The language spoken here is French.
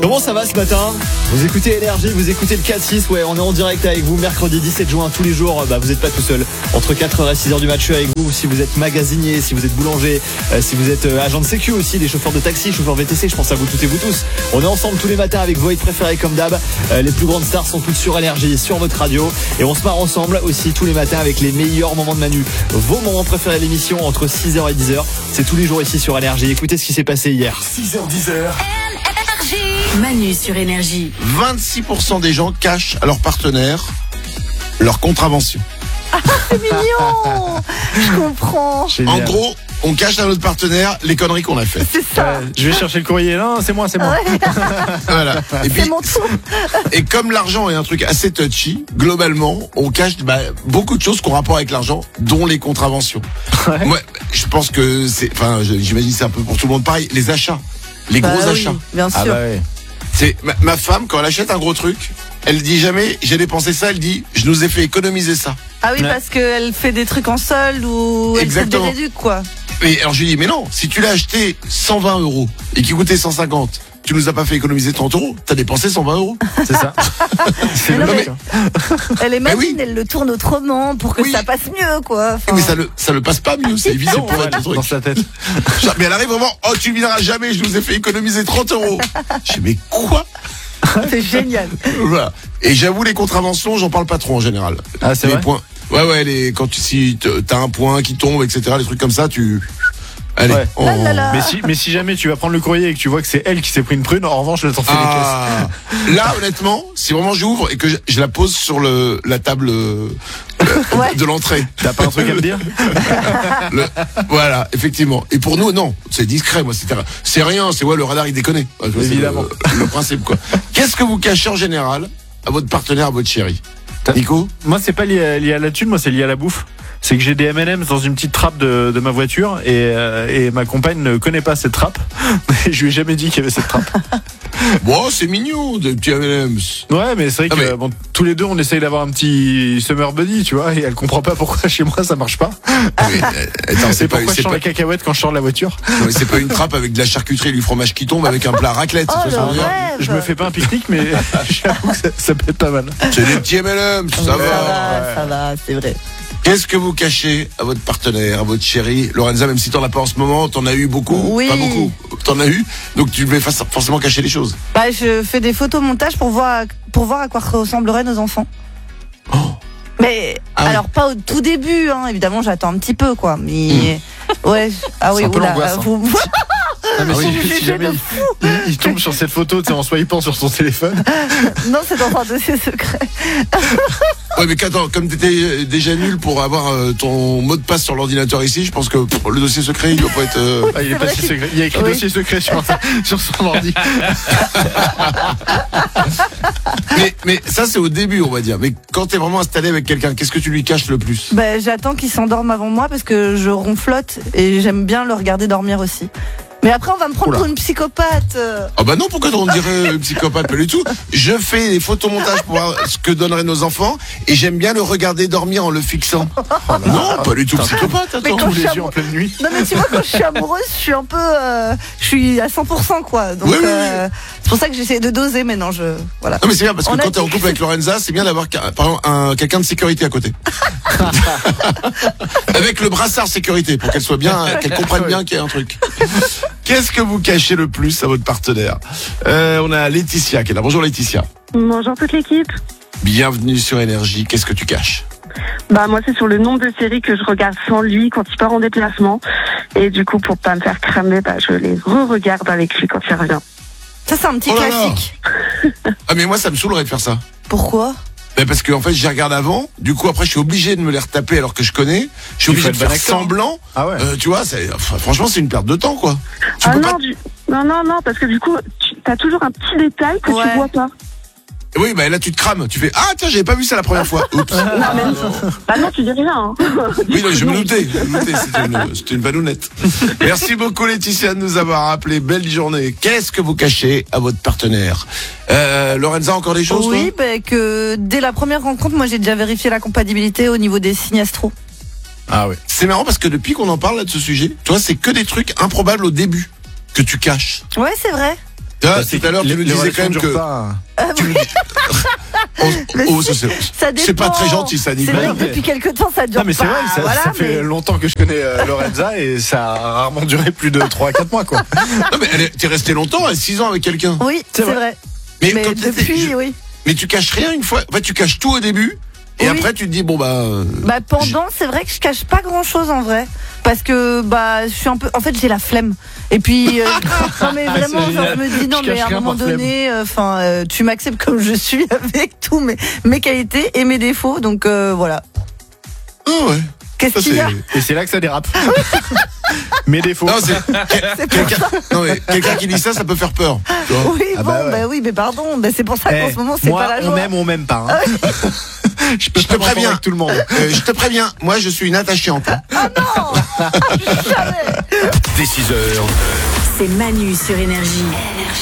Comment ça va ce matin? Vous écoutez Énergie, vous écoutez le 4-6. Ouais, on est en direct avec vous mercredi 17 juin tous les jours. Vous n'êtes pas tout seul. Entre 4h et 6h du match, je suis avec vous. Si vous êtes magasinier, si vous êtes boulanger, si vous êtes agent de sécu aussi, les chauffeurs de taxi, chauffeurs VTC, je pense à vous toutes et vous tous. On est ensemble tous les matins avec vos hits préférés comme d'hab. Les plus grandes stars sont toutes sur Énergie, sur votre radio. Et on se marre ensemble aussi tous les matins avec les meilleurs moments de Manu. Vos moments préférés de l'émission entre 6h et 10h. C'est tous les jours ici sur Énergie. Écoutez ce qui s'est passé hier. 6h, 10h. Manu sur Énergie. 26% des gens cachent à leur partenaire leur contravention. C'est mignon. Je comprends. En gros, on cache à notre partenaire les conneries qu'on a faites. C'est ça. Je vais chercher le courrier. Non, c'est moi. Ouais. Voilà. Et puis, C'est mon tour. et comme l'argent est un truc assez touchy, globalement, on cache beaucoup de choses qui ont rapport avec l'argent, dont les contraventions. Ouais. Moi, je pense que j'imagine que c'est un peu pour tout le monde pareil, les achats. Les gros achats. Oui, bien sûr. Ah bah ouais. C'est ma femme, quand elle achète un gros truc, elle dit jamais j'ai dépensé ça, elle dit je nous ai fait économiser ça. Ah oui, Ouais. parce qu'elle fait des trucs en solde ou elle fait des Exactement. réducs, quoi. Et alors je lui dis mais non, si tu l'as acheté 120 € et qui coûtait 150, tu nous as pas fait économiser 30 €, t'as dépensé 120 €. C'est ça. C'est Mais non, logique. Elle est Mais oui. maligne, elle le tourne autrement pour que Oui. ça passe mieux, quoi. Enfin, Mais ça le passe pas mieux, c'est évident en fait, le Dans truc. sa tête. Mais elle arrive vraiment, oh tu viendras jamais, je nous ai fait économiser 30 €. Je dis mais quoi? c'est génial. Voilà. Et j'avoue les contraventions, j'en parle pas trop en général. Ah, c'est Les vrai. points. Ouais, si t'as un point qui tombe, etc., les trucs comme ça, allez. Ouais. on- Là, là, là. Mais si jamais tu vas prendre le courrier et que tu vois que c'est elle qui s'est pris une prune, en revanche, elle t'en fait les caisses. Ah, là, honnêtement, si vraiment j'ouvre et que je la pose sur la table Ouais. de l'entrée. T'as pas un truc à me dire? Voilà, effectivement. Et pour nous, non, c'est discret, moi, c'est rien, c'est le radar, il déconne. C'est Évidemment. Le principe, quoi. Qu'est-ce que vous cachez en général à votre partenaire, à votre chérie? Nico? Moi, c'est pas lié à la thune, moi, c'est lié à la bouffe. C'est que j'ai des M&M's dans une petite trappe de ma voiture et ma compagne ne connaît pas cette trappe. Je lui ai jamais dit qu'il y avait cette trappe. Bon, c'est mignon, des petits M&M's. Ouais, mais c'est vrai Ah, que mais- bon, tous les deux, on essaye d'avoir un petit summer buddy, tu vois, et elle comprend pas pourquoi chez moi ça marche pas. Mais, attends, C'est pourquoi je sors la cacahuète quand je sors de la voiture. non, mais c'est pas une trappe avec de la charcuterie et du fromage qui tombe avec un plat raclette. Oh, tu vois ce que je veux le dire rêve. Je me fais pas un pique-nique, mais j'avoue que ça peut être pas mal. C'est des petits M&M's, ça va. Ça va, c'est vrai. Qu'est-ce que vous cachez à votre partenaire, à votre chérie? Lorenza, même si t'en as pas en ce moment, t'en as eu beaucoup. Oui. Pas beaucoup. T'en as eu. Donc tu devais forcément cacher les choses. Bah, je fais des photomontages pour voir à quoi ressembleraient nos enfants. Oh. Mais Ah oui. alors pas au tout début, hein. Évidemment, j'attends un petit peu, quoi. Mais ouais, ah oui, C'est un peu oula, l'angoisse, hein. vous- Ah, mais oui. si Jugez jamais de il tombe sur cette photo, tu sais, en swipant sur son téléphone. Non, c'est dans un dossier secret. Ouais, mais attends, comme t'étais déjà nul pour avoir ton mot de passe sur l'ordinateur ici, je pense que le dossier secret, il doit pas être. Ah, il est pas vrai si secret. Il y a écrit Oui. dossier secret sur son ordi. Mais ça, c'est au début, on va dire. Mais quand t'es vraiment installé avec quelqu'un, qu'est-ce que tu lui caches le plus? Bah, j'attends qu'il s'endorme avant moi parce que je ronflote et j'aime bien le regarder dormir aussi. Mais après, on va me prendre Oula. pour une psychopathe. Ah bah non, pourquoi on dirait psychopathe? Pas du tout. Je fais des photomontages pour voir ce que donneraient nos enfants et j'aime bien le regarder dormir en le fixant. Non, pas du tout psychopathe, Mais attends. quand Tous les je suis yeux en pleine nuit. Non, mais tu vois, quand je suis amoureuse, je suis un peu, je suis à 100%, quoi. Donc, Oui, oui, c'est pour ça que j'essaie de doser maintenant. Voilà. Non mais c'est bien parce que On a quand t'es en dit- couple avec Lorenza, c'est bien d'avoir par exemple quelqu'un de sécurité à côté. Avec le brassard sécurité pour qu'elle soit bien, qu'elle comprenne bien qu'il y a un truc. Qu'est-ce que vous cachez le plus à votre partenaire? On a Laetitia qui est là. Bonjour Laetitia. Bonjour toute l'équipe. Bienvenue sur Énergie. Qu'est-ce que tu caches? Bah moi c'est sur le nombre de séries que je regarde sans lui quand il part en déplacement et du coup pour pas me faire cramer, bah je les re-regarde avec lui quand il revient. Ça, c'est un petit Oh là là. classique. Ah mais moi ça me saoulerait de faire ça. Pourquoi? Ben parce qu'en fait, je les regarde avant. Du coup, après, je suis obligé de me les retaper alors que je connais. Je suis obligé de faut être faire bon acteur. semblant. Ah ouais. Tu vois, franchement, c'est une perte de temps, quoi. Tu Ah peux non, pas. non, parce que du coup t'as toujours un petit détail que Ouais. tu vois pas. Oui, bah là, tu te crames. Tu fais tiens, j'avais pas vu ça la première fois. Oups. Non, mais bah non, tu dis rien. Hein. Oui, non, je me doutais. C'était une balounette. Merci beaucoup, Laetitia, de nous avoir rappelé. Belle journée. Qu'est-ce que vous cachez à votre partenaire? Lorenza, encore des choses? Oui, toi bah, que dès la première rencontre, moi, j'ai déjà vérifié la compatibilité au niveau des signes astro. Ah ouais. C'est marrant parce que depuis qu'on en parle là de ce sujet, toi, c'est que des trucs improbables au début que tu caches. Ouais, c'est vrai. Ah, tout à l'heure, tu nous disais quand même que. Mais ça dépend. C'est pas très gentil, ça, Nicolas. C'est vrai que depuis quelque temps, ça dure Non, mais c'est pas. vrai, ça, Voilà, ça fait mais- longtemps que je connais Lorenza et ça a rarement duré plus de 3 à 4 mois, quoi. Non, mais t'es resté longtemps, 6 ans avec quelqu'un. Oui, c'est vrai. Mais, Mais quand t'étais- depuis, oui. Mais tu caches rien une fois. En fait, tu caches tout au début. Et Oui. après, tu te dis, bon, bah. Bah pendant, c'est vrai que je cache pas grand chose en vrai, parce que bah je suis un peu, en fait j'ai la flemme. Et puis non mais vraiment, C'est genre, génial. je me dis non Je mais cache à un rien moment par flemme. donné, enfin tu m'acceptes comme je suis avec tous mes qualités et mes défauts, donc voilà. Ah ouais. Qu'est-ce Ça, qu'il y a? Et c'est là que ça dérape. Mes défauts. Non, c'est quelqu'un qui dit ça, ça peut faire peur. Tu vois. Oui, Ah bon, bah ouais. bah oui, mais pardon, bah c'est pour ça qu'en Eh, ce moment c'est moi, pas la on joie. aime ou on m'aime pas. Hein. Je peux Je te pas m'entendre préviens. avec tout le monde. Je te préviens, moi, je suis une attachante. Jamais. Dès 6h, C'est Manu sur Énergie.